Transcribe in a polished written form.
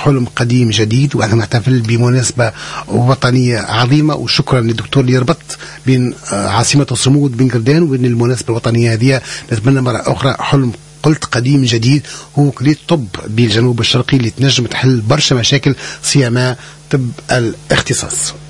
حلم قديم جديد، وأنا نحتفل بمناسبة وطنية عظيمة. وشكرا للدكتور اللي ربط بين عاصمة الصمود بن قردان وبين المناسبة الوطنية هذه. نتمنى مرة أخرى حلم قلت قديم جديد هو كلية طب بالجنوب الشرقي اللي تنجم تحل برشا مشاكل سيما طب الاختصاص.